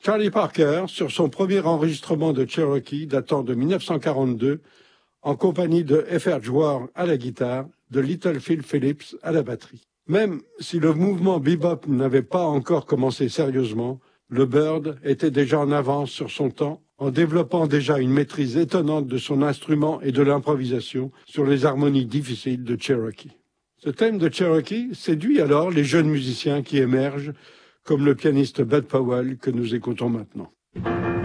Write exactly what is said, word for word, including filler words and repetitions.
Charlie Parker, sur son premier enregistrement de Cherokee datant de mille neuf cent quarante-deux, en compagnie de F R Jouard à la guitare, de Little Phil Phillips à la batterie. Même si le mouvement bebop n'avait pas encore commencé sérieusement, le Bird était déjà en avance sur son temps, en développant déjà une maîtrise étonnante de son instrument et de l'improvisation sur les harmonies difficiles de Cherokee. Ce thème de Cherokee séduit alors les jeunes musiciens qui émergent, comme le pianiste Bud Powell que nous écoutons maintenant.